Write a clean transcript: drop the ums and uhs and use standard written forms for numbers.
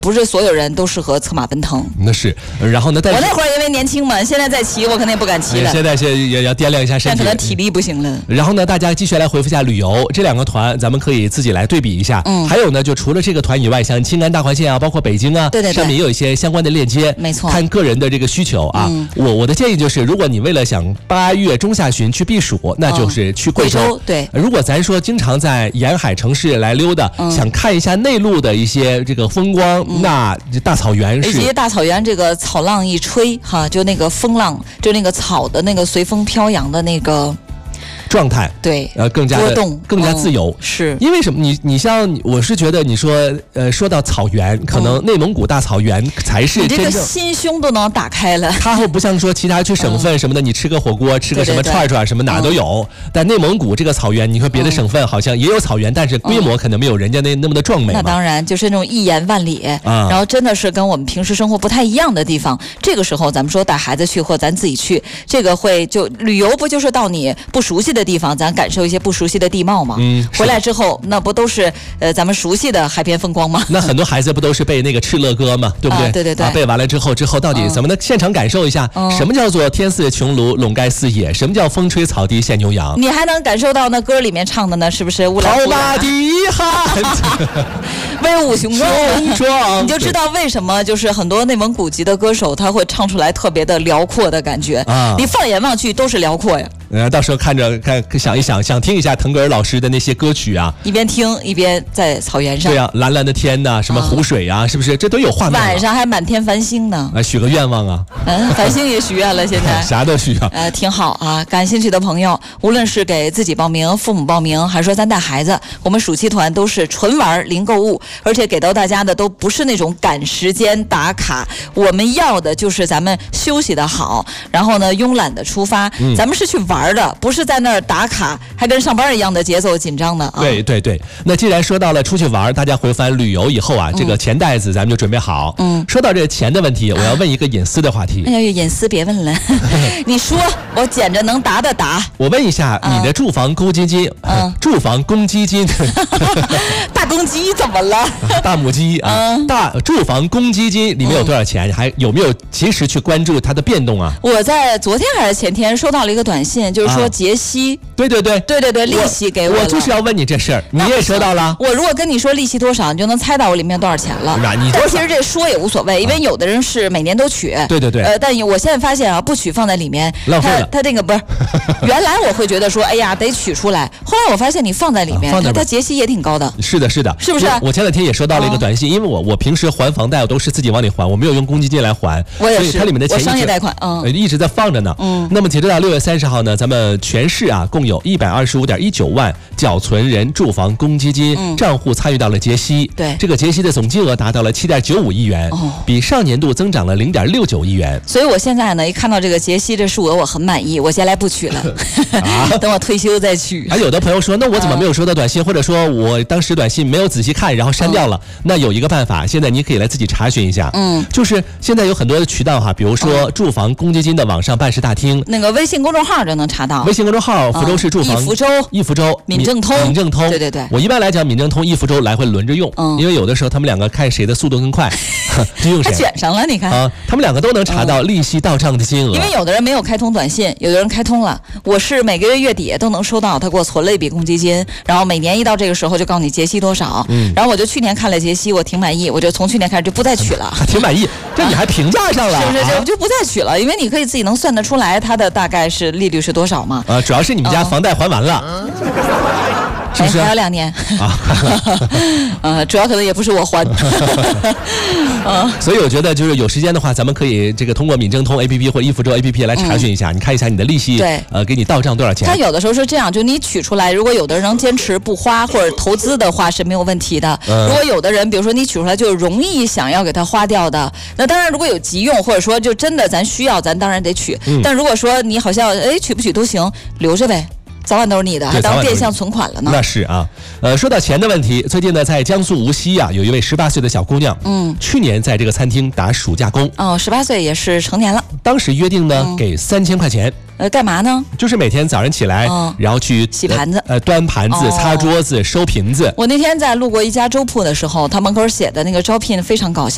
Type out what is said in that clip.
不是所有人都适合策马奔腾。 那是，然后呢？但是我那会儿因为年轻嘛，现在再骑我肯定不敢骑了。 现在也要掂量一下身体， 但可能体力不行了。 然后呢，大家继续来回复一下旅游这两个团，咱们可以自己来对比一下。还有呢，就除了这个团以外，像青甘大环线啊，包括北京啊， 对， 上面也有一些相关的链接。 没错， 看个人的这个需求啊。我的建议就是，如果你为了想8月中下旬去避暑，那就是去贵州。 对， 如果咱说经常在沿海城市来溜达，想看一下内陆的一些这个风光，那大草原是。 以及大草原这个草浪一吹哈，就那个风浪，就那个草的那个随风飘扬的那个状态， 对， 更加波动， 更加自由。 是因为什么？你像我是觉得你说说到草原，可能内蒙古大草原才是真正， 你这个心胸都能打开了。 它会不像说其他去省份什么的，你吃个火锅，吃个什么串串什么哪都有。但内蒙古这个草原，你说别的省份好像也有草原，但是规模可能没有人家那么的壮美。 那当然，就是那种一眼万里，然后真的是跟我们平时生活不太一样的地方。这个时候咱们说带孩子去或咱自己去，这个会就旅游不就是到你不熟悉的地方，咱感受一些不熟悉的地貌嘛。回来之后那不都是咱们熟悉的海边风光吗？ 那很多孩子不都是背那个敕勒歌嘛，对不对？ 对。 背完了之后到底怎么能现场感受一下？什么叫做天似穹庐笼盖四野？什么叫风吹草低见牛羊？ 你还能感受到那歌里面唱的呢？是不是？ 好马的汉， 威武雄壮。 你就知道为什么就是很多内蒙古籍的歌手他会唱出来特别的辽阔的感觉啊！你放眼望去都是辽阔呀。 到时候看想一想，想听一下腾格尔老师的那些歌曲啊， 一边听一边在草原上。 对啊，蓝蓝的天呐，什么湖水啊，是不是？这都有画面。 晚上还满天繁星呢。 许个愿望啊。 繁星也许愿了，现在啥都需要。 挺好啊！感兴趣的朋友，无论是给自己报名、父母报名，还是说咱带孩子，我们暑期团都是纯玩零购物，而且给到大家的都不是那种赶时间打卡，我们要的就是咱们休息的好，然后呢慵懒的出发。咱们是去玩的，不是在那儿打卡，还跟上班一样的节奏紧张的啊。 对。那既然说到了出去玩，大家回返旅游以后啊，这个钱袋子咱们就准备好。说到这个钱的问题，我要问一个隐私的话题。 哎呀，隐私别问了，你说我捡着能答的答。 我问一下，你的住房公积金，住房公积金， 大公鸡怎么了？ 大母鸡啊，住房公积金里面有多少钱？还有没有及时去关注它的变动啊？ 我在昨天还是前天收到了一个短信，就是说结息。 对， 利息给我了。 我就是要问你这事儿，你也收到了？ 我如果跟你说利息多少，你就能猜到我里面多少钱了。但其实这说也无所谓，因为有的人是每年都取。 对。 但我现在发现啊，不取放在里面， 浪费了。 他那个不是，原来我会觉得说，哎呀，得取出来。后来我发现你放在里面，它结息也挺高的。 是的，是不是？我前两天也收到了一个短信，因为我平时还房贷我都是自己往里还，我没有用公积金来还， 我也是， 所以它里面的钱商业贷款一直在放着呢。那么截止到6月30号呢，咱们全市啊共有125.19万缴存人住房公积金账户参与到了结息。 对， 这个结息的总金额达到了7.95亿元，比上年度增长了0.69亿元。 所以我现在呢，一看到这个结息这数额，我很满意，我先来不取了，等我退休再取。 还有的朋友说，那我怎么没有收到短信，或者说我当时短信没有仔细看，然后删掉了？那有一个办法，现在你可以来自己查询一下。就是现在有很多的渠道哈，比如说住房公积金的网上办事大厅， 那个微信公众号就能查到。 微信公众号福州市住房易福州闽政通。对。 我一般来讲，闽政通易福州来回轮着用，因为有的时候他们两个看谁的速度更快，就用谁。 他卷上了，你看啊，他们两个都能查到利息到账的金额。 因为有的人没有开通短信，有的人开通了。我是每个月月底都能收到他给我存了一笔公积金，然后每年一到这个时候就告诉你结息多少。然后我就去年看了结息，我挺满意，我就从去年开始就不再取了。 还挺满意，这你还评价上了？ 是，我就不再取了，因为你可以自己能算得出来它的大概是利率是多少嘛。 主要是你们家房贷还完了。是不是？ 还有2年主要可能也不是我还。 所以我觉得就是有时间的话，咱们可以这个通过闽政通 APP 或易福州 APP 来查询一下，你看一下你的利息，给你到账多少钱。 它有的时候是这样，就你取出来，如果有的人能坚持不花或者投资的话是没有问题的。如果有的人，比如说你取出来就容易想要给它花掉的，那当然如果有急用或者说就真的咱需要，咱当然得取。但如果说你好像取不取都行，留着呗。早晚都是你的，还当变相存款了呢。 那是啊，说到钱的问题，最近呢，在江苏无锡啊，有一位18岁的小姑娘，去年在这个餐厅打暑假工。 18岁也是成年了。 当时约定呢，给3000块钱。 干嘛呢？ 就是每天早上起来，然后去洗盘子、 端盘子、擦桌子、收瓶子。 我那天在路过一家粥铺的时候，他门口写的那个招聘非常搞笑。